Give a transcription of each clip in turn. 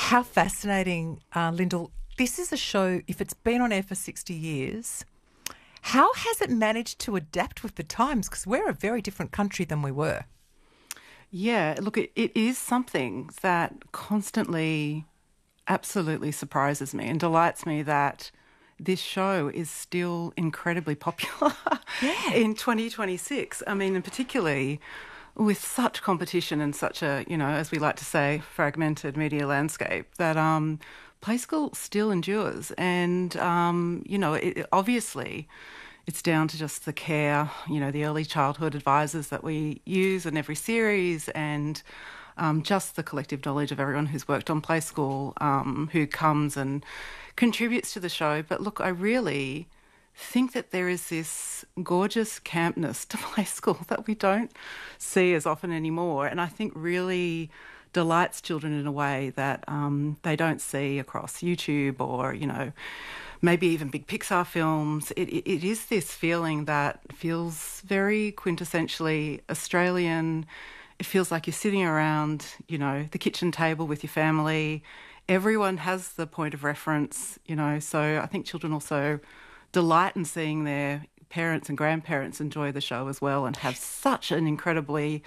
How fascinating, Lyndall. This is a show, if it's been on air for 60 years, how has it managed to adapt with the times? Because we're a very different country than we were. Yeah, look, it is something that constantly absolutely surprises me and delights me that this show is still incredibly popular Yeah. in 2026. I mean, and particularly with such competition and such a, as we like to say, fragmented media landscape, that Play School still endures. And, obviously it's down to just the care, the early childhood advisors that we use in every series, and just the collective knowledge of everyone who's worked on Play School, who comes and contributes to the show. But look, I really think that there is this gorgeous campness to Play School that we don't see as often anymore, and I think really delights children in a way that they don't see across YouTube or, maybe even big Pixar films. It is this feeling that feels very quintessentially Australian. It feels like you're sitting around, the kitchen table with your family. Everyone has the point of reference, so I think children also delight in seeing their parents and grandparents enjoy the show as well and have such an incredibly,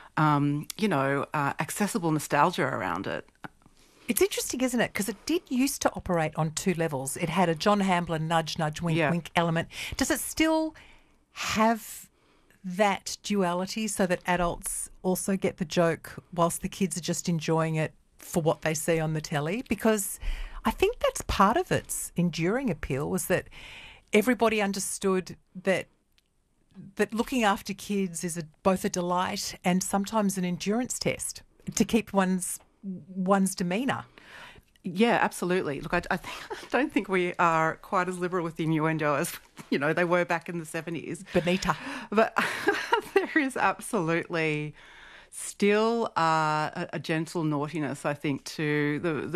accessible nostalgia around it. It's interesting, isn't it? Because it did used to operate on two levels. It had a John Hamblin nudge, nudge, wink, wink element. Does it still have that duality so that adults also get the joke whilst the kids are just enjoying it for what they see on the telly? Because I think that's part of its enduring appeal, was that everybody understood that looking after kids is both a delight and sometimes an endurance test to keep one's demeanour. Yeah, absolutely. Look, I don't think we are quite as liberal with the innuendo as, they were back in the 70s. Benita. But there is absolutely still a gentle naughtiness, I think, to the